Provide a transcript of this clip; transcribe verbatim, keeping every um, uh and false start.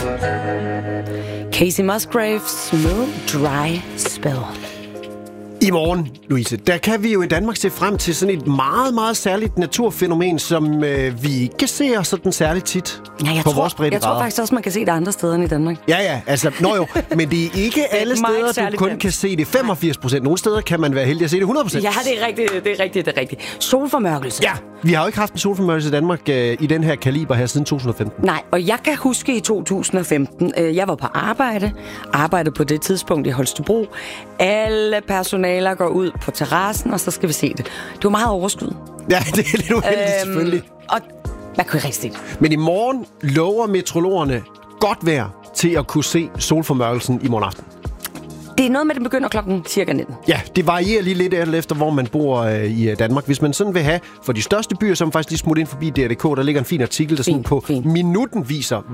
Casey Musgraves med Dry Spell. I morgen, Louise, der kan vi jo i Danmark se frem til sådan et meget, meget særligt naturfænomen, som øh, vi ikke ser sådan særligt tit ja, jeg på tror, vores breddegrader. Jeg tror faktisk også, man kan se det andre steder end i Danmark. Ja, ja, altså, nå jo, men det er ikke alle steder, du kun nemt. kan se det femogfirs procent. Nogle steder kan man være heldig at se det hundrede procent. Ja, det er rigtigt, det er rigtigt, det er rigtigt. Solformørkelse. Ja, vi har jo ikke haft en solformørkelse i Danmark øh, i den her kaliber her siden to tusind og femten. Nej, og jeg kan huske i to tusind og femten, øh, jeg var på arbejde, arbejdede på det tidspunkt i Holstebro. Alle personaler går ud på terrassen, og så skal vi se det. Det var meget overskud. Ja, det er lidt uheldigt, øhm, selvfølgelig. Og man kunne ikke rigtig se det. Men i morgen lover meteorologerne godt vejr til at kunne se solformørkelsen i morgen aften. Det er noget med, at den begynder klokken cirka nitten. Ja, det varierer lige lidt efter, hvor man bor øh, i Danmark. Hvis man sådan vil have for de største byer, som faktisk lige smut ind forbi D R punktum D K, der ligger en fin artikel, der sådan fin, på fin. minutten viser,